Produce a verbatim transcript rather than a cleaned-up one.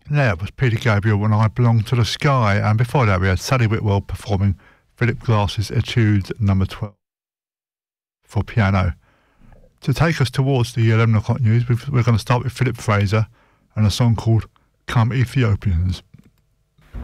There was Peter Gabriel when I Belong to the Sky, and before that we had Sally Whitwell performing Philip Glass's Etude number twelve for piano. To take us towards the eleven o'clock news, we're going to start with Philip Fraser and a song called Come Ethiopians.